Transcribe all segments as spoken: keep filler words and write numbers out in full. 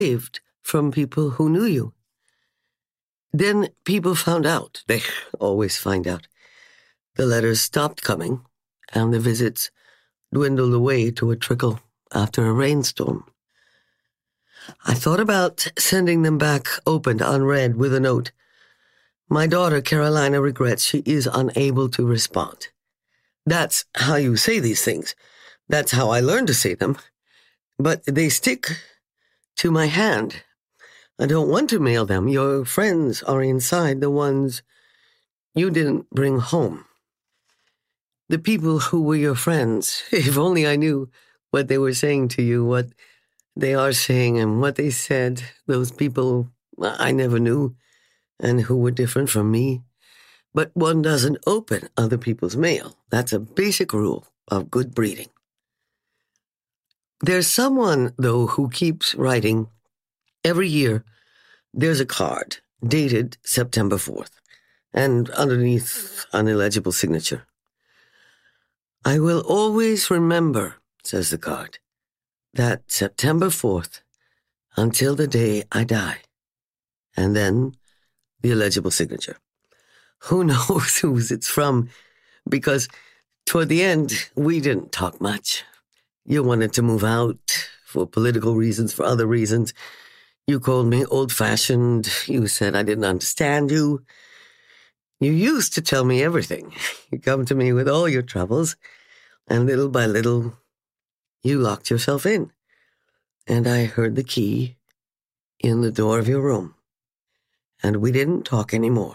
saved from people who knew you. Then people found out. They always find out. The letters stopped coming, and the visits dwindled away to a trickle after a rainstorm. I thought about sending them back opened, unread, with a note. My daughter, Carolina, regrets she is unable to respond. That's how you say these things. That's how I learned to say them. But they stick to my hand. I don't want to mail them. Your friends are inside, the ones you didn't bring home. The people who were your friends, if only I knew what they were saying to you, what they are saying and what they said, those people I never knew and who were different from me. But one doesn't open other people's mail. That's a basic rule of good breeding. There's someone, though, who keeps writing. Every year, there's a card dated September fourth, and underneath an illegible signature. I will always remember, says the card, that September fourth until the day I die. And then the illegible signature. Who knows whose it's from? Because toward the end, we didn't talk much. You wanted to move out for political reasons, for other reasons. You called me old-fashioned. You said I didn't understand you. You used to tell me everything. You come to me with all your troubles, and little by little, you locked yourself in. And I heard the key in the door of your room. And we didn't talk anymore.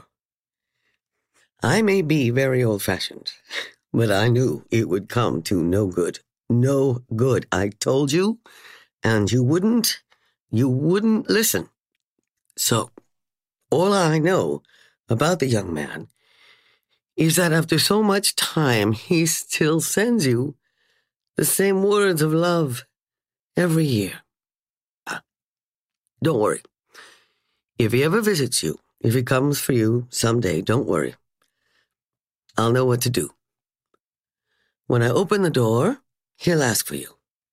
I may be very old-fashioned, but I knew it would come to no good. No good. I told you, and you wouldn't, you wouldn't listen. So, all I know about the young man is that after so much time, he still sends you the same words of love every year. Ah, don't worry. If he ever visits you, if he comes for you someday, don't worry. I'll know what to do. When I open the door, he'll ask for you.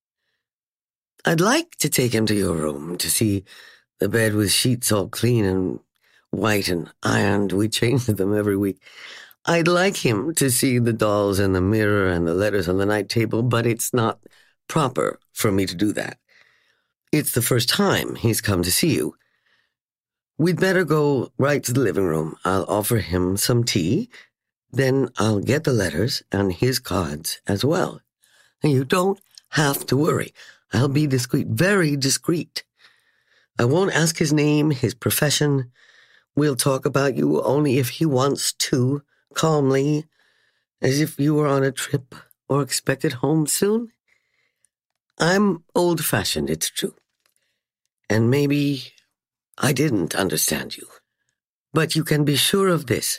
I'd like to take him to your room to see the bed with sheets all clean and white and ironed. We change them every week. I'd like him to see the dolls in the mirror and the letters on the night table, but it's not proper for me to do that. It's the first time he's come to see you. We'd better go right to the living room. I'll offer him some tea. Then I'll get the letters and his cards as well. And you don't have to worry. I'll be discreet, very discreet. I won't ask his name, his profession. We'll talk about you only if he wants to, calmly, as if you were on a trip or expected home soon. I'm old-fashioned, it's true. And maybe I didn't understand you. But you can be sure of this.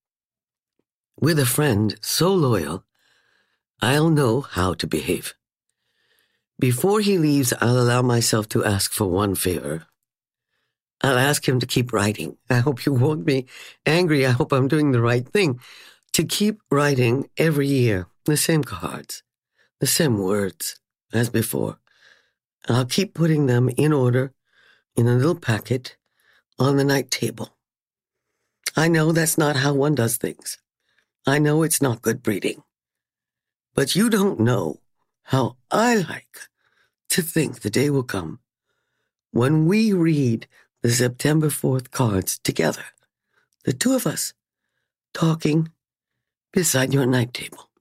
With a friend so loyal, I'll know how to behave. Before he leaves, I'll allow myself to ask for one favor. I'll ask him to keep writing. I hope you won't be angry. I hope I'm doing the right thing. To keep writing every year, the same cards, the same words as before. I'll keep putting them in order in a little packet on the night table. I know that's not how one does things. I know it's not good breeding. But you don't know how I like to think the day will come when we read the September fourth cards together, the two of us, talking beside your night table.